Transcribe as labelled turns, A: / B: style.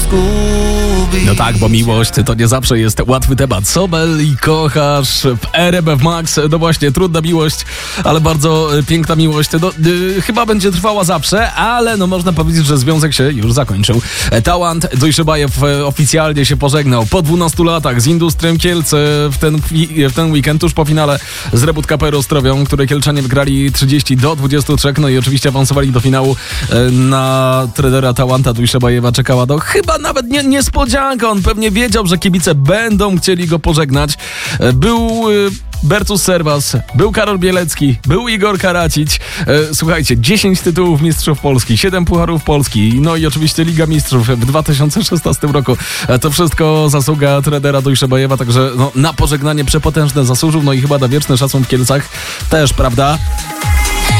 A: zgubić.
B: No tak, bo miłość to nie zawsze jest łatwy temat. Sobel i kochasz w RMF Max. No właśnie, trudna miłość, ale bardzo piękna miłość. No, chyba będzie trwała zawsze, ale no można powiedzieć, że związek się już zakończył. Tałant Dujszebajew oficjalnie się pożegnał po 12 latach z Industrem Kielce w ten weekend, tuż po finale z Rebut KPR Ostrowią, które Kielczanie wygrali 30-23, no i oczywiście awansowali do finału. Na trenera Tałanta Dujszebajewa czekała chyba nawet niespodzianka. On pewnie wiedział, że kibice będą chcieli go pożegnać. Był Bertus Serwas, był Karol Bielecki, był Igor Karacić. Słuchajcie, 10 tytułów mistrzów Polski, 7 pucharów Polski, no i oczywiście Liga Mistrzów w 2016 roku. To wszystko zasługa trenera Dujszebajewa, także no, na pożegnanie przepotężne zasłużył, no i chyba na wieczny szacun w Kielcach też, prawda?